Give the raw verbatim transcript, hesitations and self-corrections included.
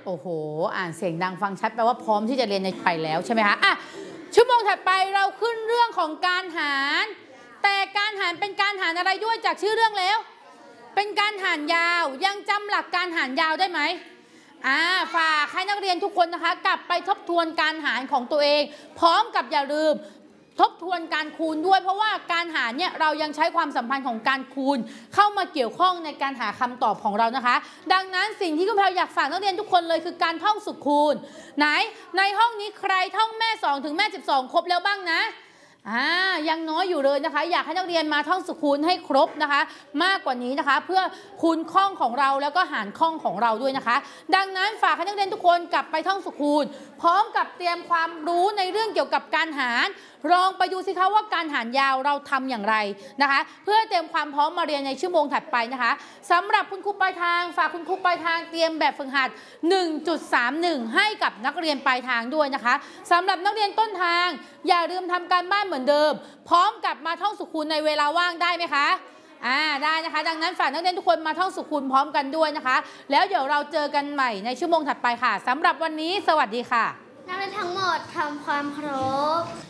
โอ้โหอ่านเสียงดังฟังชัดแปลว่าพร้อมที่จะเรียนในไปแล้วใช่ไหมคะอ่ะชั่วโมงถัดไปเราขึ้นเรื่องของการหารแต่การหารเป็นการหารอะไรด้วยจากชื่อเรื่องแล้วเป็นการหารยาวยังจำหลักการหารยาวได้ไหมอ่าฝากให้นักเรียนทุกคนนะคะกลับไปทบทวนการหารของตัวเองพร้อมกับอย่าลืมทบทวนการคูณด้วยเพราะว่าการหารเนี่ยเรายังใช้ความสัมพันธ์ของการคูณเข้ามาเกี่ยวข้องในการหาคำตอบของเรานะคะดังนั้นสิ่งที่คุณแพรอยากฝากนักเรียนทุกคนเลยคือการท่องสูตรคูณไหนในห้องนี้ใครท่องแม่สองถึงแม่สิบสองครบแล้วบ้างนะอ่ายังน้อยอยู่เลยนะคะอยากให้นักเรียนมาท่องสูตรคูณให้ครบนะคะมากกว่านี้นะคะเพื่อคูณข้องของเราแล้วก็หารข้องของเราด้วยนะคะดังนั้นฝากให้นักเรียนทุกคนกลับไปท่องสูตรคูณพร้อมกับเตรียมความรู้ในเรื่องเกี่ยวกับการหารลองไปดูสิคะว่าการหารยาวเราทำอย่างไรนะคะเพื่อเตรียมความพร้อมมาเรียนในชั่วโมงถัดไปนะคะสำหรับคุณครูปลายทางฝากคุณครูปลายทางเตรียมแบบฝึกหัด หนึ่งจุดสามหนึ่ง ให้กับนักเรียนปลายทางด้วยนะคะสำหรับนักเรียนต้นทางอย่าลืมทำการบ้านเหมือนเดิมพร้อมกับมาท่องสูตรคูณในเวลาว่างได้ไหมคะอ่าได้นะคะดังนั้นฝากนักเรียนทุกคนมาท่องสูตรคูณพร้อมกันด้วยนะคะแล้วเดี๋ยวเราเจอกันใหม่ในชั่วโมงถัดไปค่ะสำหรับวันนี้สวัสดีค่ะนักเรียนทั้งหมดทำความเคารพ